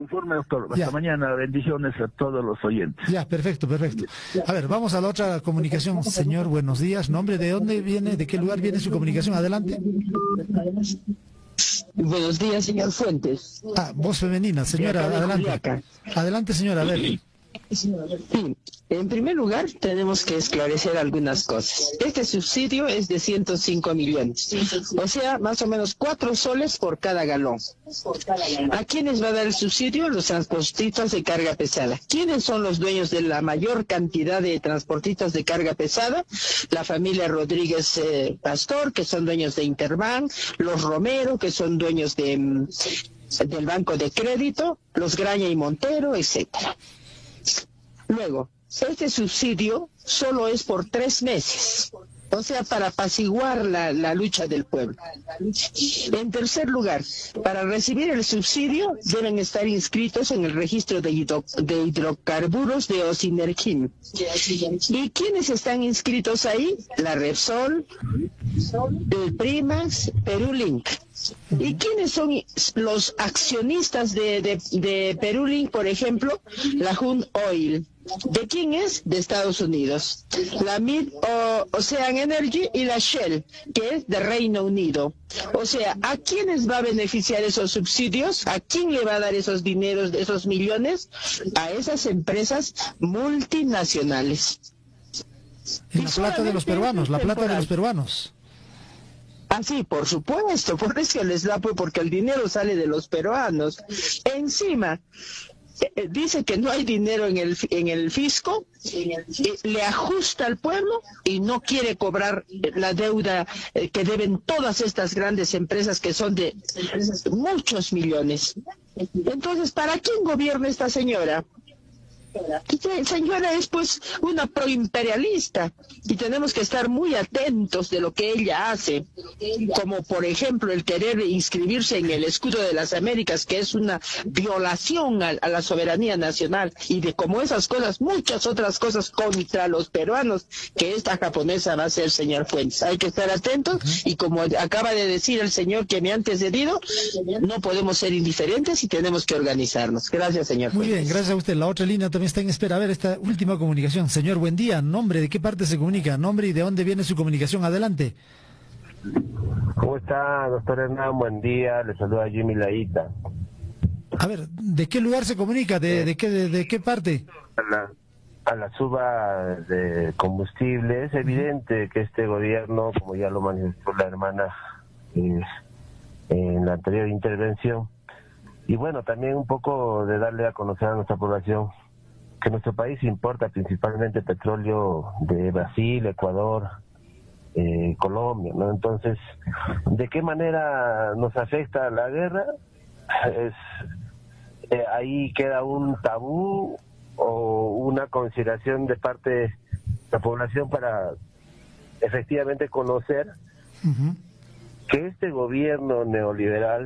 Informe, doctor. Hasta Ya. mañana. Bendiciones a todos los oyentes. Ya, perfecto, perfecto. A ver, vamos a la otra comunicación. Señor, buenos días. ¿Nombre de dónde viene, de qué lugar viene su comunicación? Adelante. Buenos días, señor Fuentes. Ah, voz femenina. Señora, De acá de adelante. Juliaca. Adelante, señora, a ver. Sí, en primer lugar, tenemos que esclarecer algunas cosas. Este subsidio es de 105 millones, o sea, más o menos 4 soles por cada galón. ¿A quiénes va a dar el subsidio? Los transportistas de carga pesada. ¿Quiénes son los dueños de la mayor cantidad de transportistas de carga pesada? La familia Rodríguez Pastor, que son dueños de Interbank, los Romero, que son dueños del Banco de Crédito, los Graña y Montero, etcétera. Luego, este subsidio solo es por 3 meses, o sea, para apaciguar la lucha del pueblo. En tercer lugar, para recibir el subsidio deben estar inscritos en el registro de hidrocarburos de Osinergim. ¿Y quiénes están inscritos ahí? La Repsol, el Primax, Perulink. ¿Y quiénes son los accionistas de Perulink, por ejemplo? La Hun Oil. ¿De quién es? De Estados Unidos. La Mid Ocean Energy y la Shell, que es de Reino Unido. O sea, ¿a quiénes va a beneficiar esos subsidios? ¿A quién le va a dar esos dineros, esos millones? A esas empresas multinacionales. En la plata de los peruanos, la plata de los peruanos. Ah, sí, por supuesto, por eso les da, porque el dinero sale de los peruanos. Encima, dice que no hay dinero en el fisco, le ajusta al pueblo y no quiere cobrar la deuda que deben todas estas grandes empresas que son de muchos millones. Entonces, ¿para quién gobierna esta señora? Esta señora es pues una proimperialista y tenemos que estar muy atentos de lo que ella hace, como por ejemplo el querer inscribirse en el escudo de las Américas, que es una violación a la soberanía nacional, y de como esas cosas, muchas otras cosas contra los peruanos que esta japonesa va a hacer, señor Fuentes. Hay que estar atentos y como acaba de decir el señor que me ha antecedido, no podemos ser indiferentes y tenemos que organizarnos. Gracias, señor Muy Fuentes. bien, gracias a usted. La otra línea también está en espera. A ver, esta última comunicación. Señor, buen día. ¿Nombre? ¿De qué parte se comunica? ¿Nombre y de dónde viene su comunicación? Adelante. ¿Cómo está, doctor Hernán? Buen día. Le saluda Jimmy Laíta. A ver, ¿de qué lugar se comunica? ¿De qué parte? A la suba de combustible. Es evidente que este gobierno, como ya lo manifestó la hermana en la anterior intervención, y bueno, también un poco de darle a conocer a nuestra población que nuestro país importa principalmente petróleo de Brasil, Ecuador, Colombia, ¿no? Entonces, ¿de qué manera nos afecta la guerra? Ahí queda un tabú o una consideración de parte de la población para efectivamente conocer que este gobierno neoliberal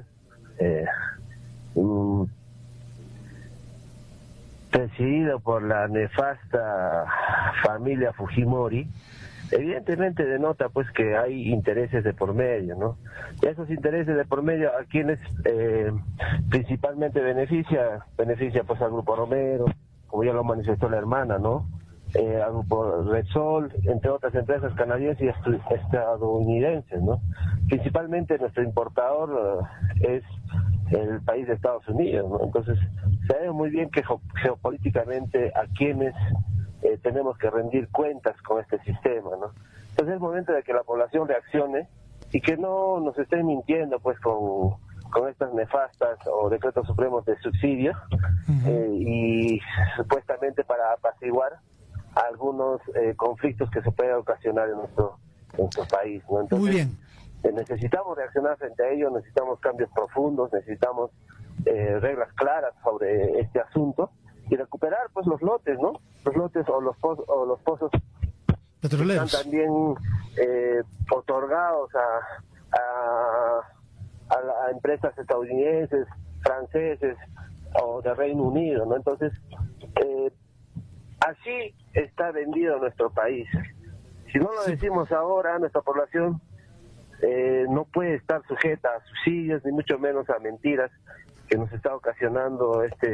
presidido por la nefasta familia Fujimori, evidentemente denota pues que hay intereses de por medio, ¿no? Y esos intereses de por medio, ¿a quienes principalmente beneficia pues al Grupo Romero, como ya lo manifestó la hermana, ¿no? Al Grupo Repsol, entre otras empresas canadienses y estadounidenses, ¿no? Principalmente nuestro importador es el país de Estados Unidos, ¿no? Entonces, sabe muy bien que geopolíticamente a quienes tenemos que rendir cuentas con este sistema, ¿no? Entonces es momento de que la población reaccione y que no nos estén mintiendo pues con estas nefastas o decretos supremos de subsidio y supuestamente para apaciguar algunos conflictos que se pueden ocasionar en nuestro país, ¿no? Entonces, muy bien. Necesitamos reaccionar frente a ello, necesitamos cambios profundos, necesitamos reglas claras sobre este asunto y recuperar pues los lotes, ¿no? Los lotes o los pozos petroleros que están también otorgados a empresas estadounidenses, franceses o de Reino Unido, ¿no? Entonces, así está vendido nuestro país. Si no lo decimos ahora, nuestra población no puede estar sujeta a subsidios, ni mucho menos a mentiras, que nos está ocasionando este